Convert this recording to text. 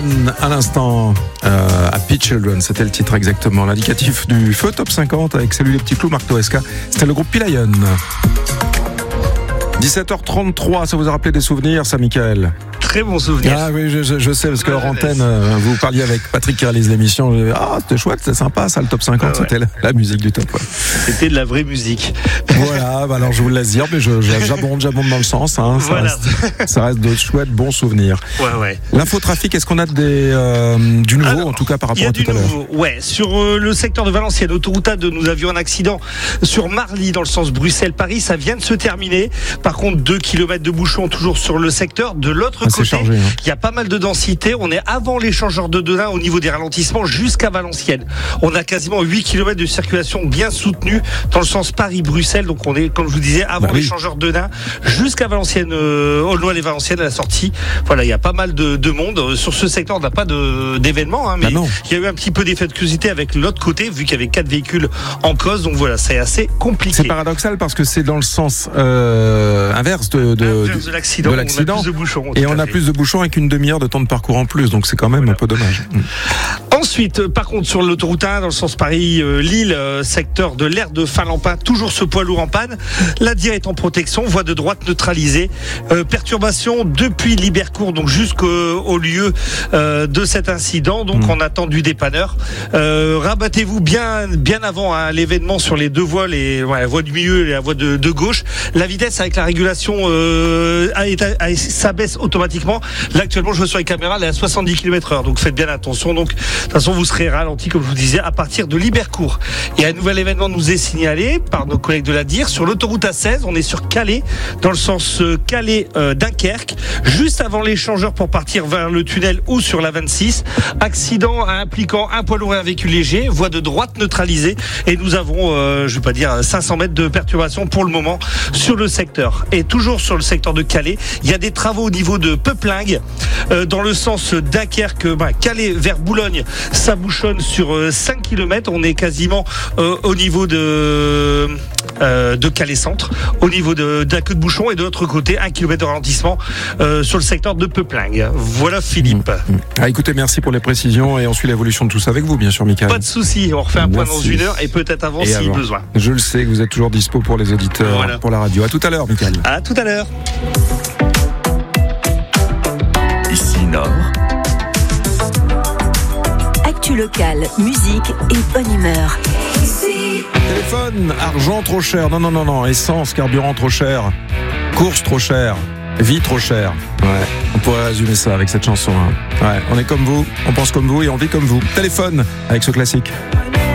À l'instant, Happy Children, c'était le titre exactement. L'indicatif du feu top 50 avec Salut les petits clous, Marc Toesca. C'était le groupe Pilayon. 17h33, ça vous a rappelé des souvenirs, ça, Michael? Très bon souvenir. Ah oui, je sais, parce que hors antenne, vous parliez avec Patrick qui réalise l'émission. C'était chouette, c'était sympa, ça, le top 50, c'était la musique du top. Ouais. C'était de la vraie musique. Voilà, alors je vous le laisse dire, mais j'abonde dans le sens. Hein, ça reste de chouettes, bons souvenirs. Ouais. L'infotrafic, est-ce qu'on a du nouveau, en tout cas, par rapport à tout à l'heure? Ouais, sur le secteur de Valenciennes, autoroute A2, nous avions un accident sur Marly, dans le sens Bruxelles-Paris. Ça vient de se terminer. Par contre, 2 km de bouchons toujours sur le secteur. De l'autre côté, chargé, hein. Il y a pas mal de densité. On est avant l'échangeur de Denain au niveau des ralentissements jusqu'à Valenciennes. On a quasiment 8 km de circulation bien soutenue dans le sens Paris-Bruxelles. Donc on est, comme je vous disais, avant l'échangeur de Denain jusqu'à Valenciennes, Aulnoy-les-Valenciennes à la sortie. Voilà, il y a pas mal de monde. Sur ce secteur, on n'a pas d'événement, hein, mais il y a eu un petit peu d'effet de curiosité avec l'autre côté, vu qu'il y avait 4 véhicules en cause. Donc voilà, c'est assez compliqué. C'est paradoxal parce que c'est dans le sens inverse de l'accident. On a plus de bouchons. Et on a plus de bouchons avec une demi-heure de temps de parcours en plus, donc c'est quand même un peu dommage. Ensuite, par contre, sur l'autoroute 1, dans le sens Paris-Lille, secteur de l'aire de Finlampin, toujours ce poids lourd en panne. La DIA est en protection, voie de droite neutralisée. Perturbation depuis Libercourt, donc jusqu'au lieu de cet incident, donc on attend du dépanneur. Rabattez-vous bien avant l'événement sur les deux voies, la voie du milieu et la voie de gauche. La vitesse avec la régulation s'abaisse automatiquement. Là, actuellement, je vois sur les caméras, elle est à 70 km/h, donc faites bien attention. Donc, de toute façon, vous serez ralenti, comme je vous disais, à partir de Libercourt. Et un nouvel événement nous est signalé par nos collègues de la DIR sur l'autoroute A16. On est sur Calais, dans le sens Calais-Dunkerque, juste avant l'échangeur pour partir vers le tunnel ou sur la 26. Accident impliquant un poids lourd et un véhicule léger, voie de droite neutralisée. Et nous avons, 500 mètres de perturbation pour le moment sur le secteur. Et toujours sur le secteur de Calais, il y a des travaux au niveau de Peuplingue, dans le sens Dunkerque, Calais vers Boulogne, ça bouchonne sur 5 km. On est quasiment au niveau de Calais Centre, au niveau d'un queue de bouchon, et de l'autre côté 1 km de ralentissement sur le secteur de Peuplingue. Voilà, Philippe. Écoutez, merci pour les précisions et on suit l'évolution de tout ça avec vous, bien sûr, Michael. Pas de souci, on refait un point dans une heure et peut-être avant si besoin. Je le sais que vous êtes toujours dispo pour les auditeurs, pour la radio. À tout à l'heure, Michael. À tout à l'heure. Ici Nord. Actu locale, musique et bonne humeur. Téléphone, argent trop cher. Non. Essence, carburant trop cher. Course trop cher. Vie trop chère. Ouais, on pourrait résumer ça avec cette chanson. Hein. Ouais, on est comme vous, on pense comme vous et on vit comme vous. Téléphone avec ce classique.